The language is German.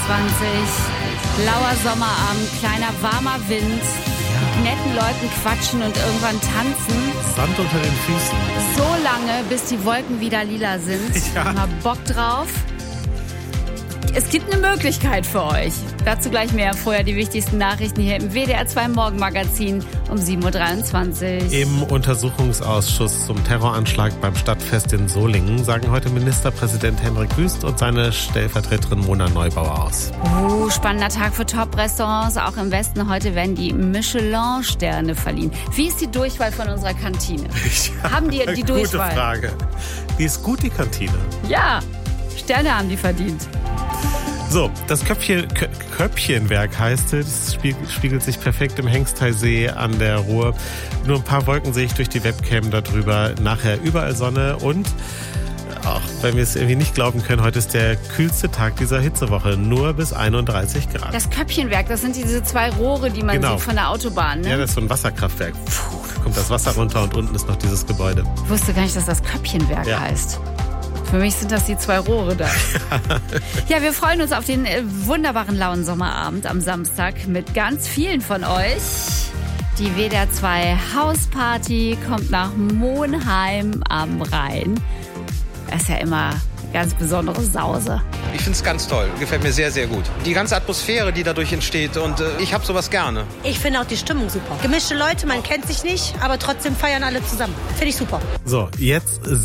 Lauer Sommerabend, kleiner warmer Wind, netten Leuten quatschen und irgendwann tanzen. Sand unter den Füßen. So lange, bis die Wolken wieder lila sind. Ja. Mal Bock drauf. Es gibt eine Möglichkeit für euch. Dazu gleich mehr. Vorher die wichtigsten Nachrichten hier im WDR 2 Morgenmagazin um 7.23 Uhr. Im Untersuchungsausschuss zum Terroranschlag beim Stadtfest in Solingen sagen heute Ministerpräsident Hendrik Wüst und seine Stellvertreterin Mona Neubauer aus. Spannender Tag für Top-Restaurants. Auch im Westen heute werden die Michelin-Sterne verliehen. Wie ist die Durchwahl von unserer Kantine? Haben die Durchwahl? Gute Frage. Die ist gut, die Kantine. Ja, Sterne haben die verdient. So, das Köppchenwerk heißt es, spiegelt sich perfekt im Hengsteisee an der Ruhr. Nur ein paar Wolken sehe ich durch die Webcam darüber. Nachher überall Sonne und, auch wenn wir es irgendwie nicht glauben können, heute ist der kühlste Tag dieser Hitzewoche. Nur bis 31 Grad. Das Köppchenwerk, das sind diese zwei Rohre, die man sieht von der Autobahn, ne? Ja, das ist so ein Wasserkraftwerk. Da kommt das Wasser runter und unten ist noch dieses Gebäude. Ich wusste gar nicht, dass das Köppchenwerk heißt. Für mich sind das die zwei Rohre da. Ja, wir freuen uns auf den wunderbaren lauen Sommerabend am Samstag mit ganz vielen von euch. Die WDR 2 Hausparty kommt nach Monheim am Rhein. Das ist ja immer eine ganz besondere Sause. Ich finde es ganz toll. Gefällt mir sehr, sehr gut. Die ganze Atmosphäre, die dadurch entsteht. Und ich habe sowas gerne. Ich finde auch die Stimmung super. Gemischte Leute, man kennt sich nicht, aber trotzdem feiern alle zusammen. Finde ich super. So, jetzt